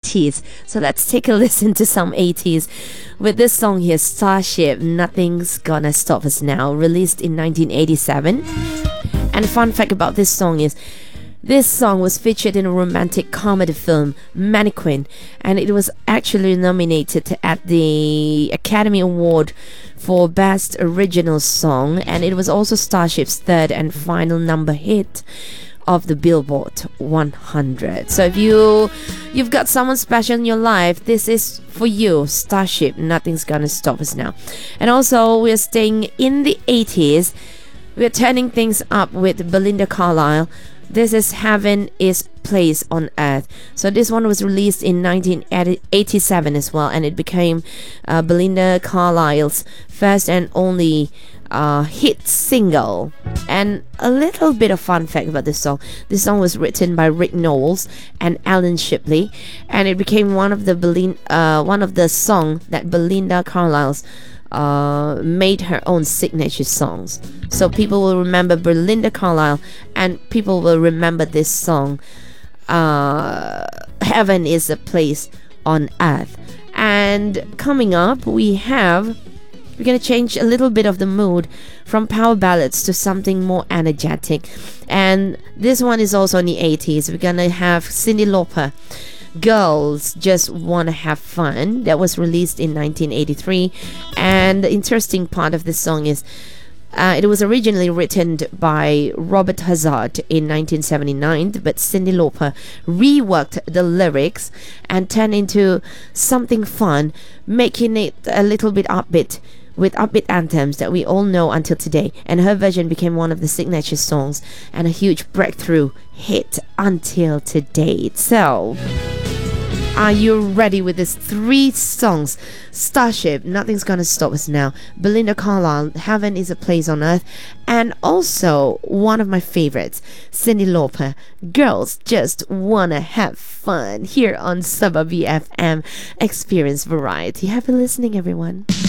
80s. So let's take a listen to some 80s with this song here, Starship, Nothing's Gonna Stop Us Now, released in 1987. And fun fact about this song is this song was featured in a romantic comedy film, Mannequin, and it was actually nominated at the Academy Award for Best Original Song, and it was also Starship's third and final number hit of the Billboard 100. So if you've got someone special in your life, this is for you. Starship, Nothing's Gonna Stop Us Now. And also, we're staying in the 80s. We're turning things up with Belinda Carlisle. This is Heaven is Place on Earth. So this one was released in 1987 as well, and it became Belinda Carlisle's first and only hit single. And a little bit of fun fact about this song. This song was written by Rick Knowles and Alan Shipley, and it became one of the song that Belinda Carlisle's made her own signature songs. So people will remember Belinda Carlisle, and people will remember this song, Heaven is a Place on Earth. And coming up, we're gonna change a little bit of the mood from power ballads to something more energetic, and this one is also in the 80s. We're gonna have Cyndi Lauper, Girls Just Wanna Have Fun. That was released in 1983, and the interesting part of this song is it was originally written by Robert Hazard in 1979, but Cyndi Lauper reworked the lyrics and turned into something fun, making it a little bit upbeat, with upbeat anthems that we all know until today, and her version became one of the signature songs and a huge breakthrough hit until today. So, are you ready with these three songs? Starship, Nothing's Gonna Stop Us Now, Belinda Carlisle, Heaven is a Place on Earth, and also one of my favorites, Cyndi Lauper, Girls Just Wanna Have Fun, here on Suburb FM Experience Variety. Happy listening, everyone.